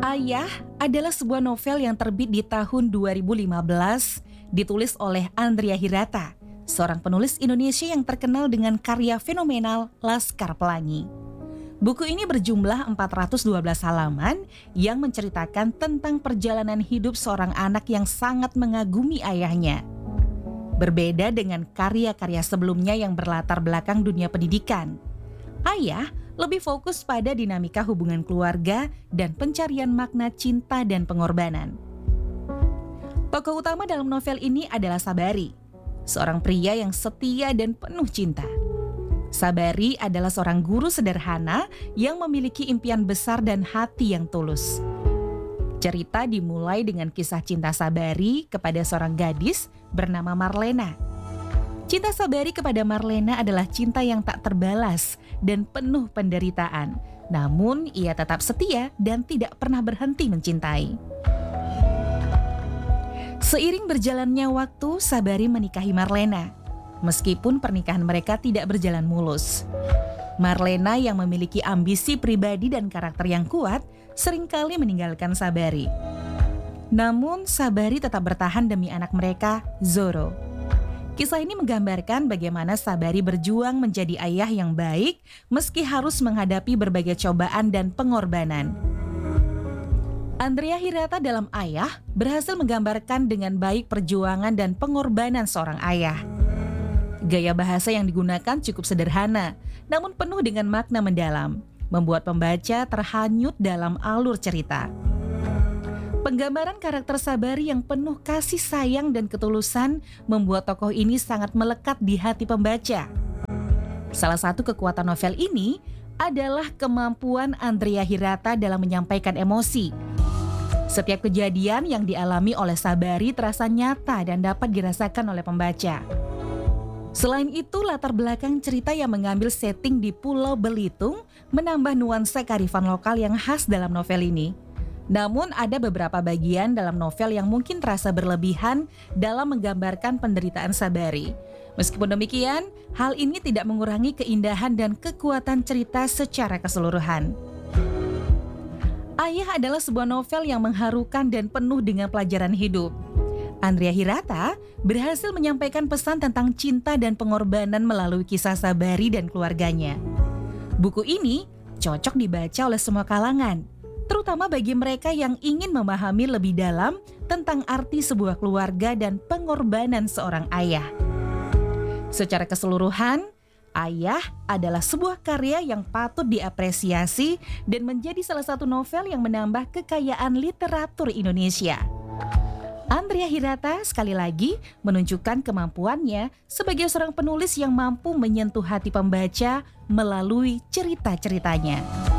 Ayah adalah sebuah novel yang terbit di tahun 2015, ditulis oleh Andrea Hirata, seorang penulis Indonesia yang terkenal dengan karya fenomenal Laskar Pelangi. Buku ini berjumlah 412 halaman yang menceritakan tentang perjalanan hidup seorang anak yang sangat mengagumi ayahnya. Berbeda dengan karya-karya sebelumnya yang berlatar belakang dunia pendidikan, Ayah lebih fokus pada dinamika hubungan keluarga dan pencarian makna cinta dan pengorbanan. Tokoh utama dalam novel ini adalah Sabari, seorang pria yang setia dan penuh cinta. Sabari adalah seorang guru sederhana yang memiliki impian besar dan hati yang tulus. Cerita dimulai dengan kisah cinta Sabari kepada seorang gadis bernama Marlena. Cinta Sabari kepada Marlena adalah cinta yang tak terbalas dan penuh penderitaan. Namun ia tetap setia dan tidak pernah berhenti mencintai. Seiring berjalannya waktu, Sabari menikahi Marlena. Meskipun pernikahan mereka tidak berjalan mulus. Marlena yang memiliki ambisi pribadi dan karakter yang kuat seringkali meninggalkan Sabari. Namun Sabari tetap bertahan demi anak mereka, Zoro. Kisah ini menggambarkan bagaimana Sabari berjuang menjadi ayah yang baik meski harus menghadapi berbagai cobaan dan pengorbanan. Andrea Hirata dalam Ayah berhasil menggambarkan dengan baik perjuangan dan pengorbanan seorang ayah. Gaya bahasa yang digunakan cukup sederhana, namun penuh dengan makna mendalam, membuat pembaca terhanyut dalam alur cerita. Penggambaran karakter Sabari yang penuh kasih sayang dan ketulusan membuat tokoh ini sangat melekat di hati pembaca. Salah satu kekuatan novel ini adalah kemampuan Andrea Hirata dalam menyampaikan emosi. Setiap kejadian yang dialami oleh Sabari terasa nyata dan dapat dirasakan oleh pembaca. Selain itu, latar belakang cerita yang mengambil setting di Pulau Belitung menambah nuansa kearifan lokal yang khas dalam novel ini. Namun ada beberapa bagian dalam novel yang mungkin terasa berlebihan dalam menggambarkan penderitaan Sabari. Meskipun demikian, hal ini tidak mengurangi keindahan dan kekuatan cerita secara keseluruhan. Ayah adalah sebuah novel yang mengharukan dan penuh dengan pelajaran hidup. Andrea Hirata berhasil menyampaikan pesan tentang cinta dan pengorbanan melalui kisah Sabari dan keluarganya. Buku ini cocok dibaca oleh semua kalangan, terutama bagi mereka yang ingin memahami lebih dalam tentang arti sebuah keluarga dan pengorbanan seorang ayah. Secara keseluruhan, Ayah adalah sebuah karya yang patut diapresiasi dan menjadi salah satu novel yang menambah kekayaan literatur Indonesia. Andrea Hirata sekali lagi menunjukkan kemampuannya sebagai seorang penulis yang mampu menyentuh hati pembaca melalui cerita-ceritanya.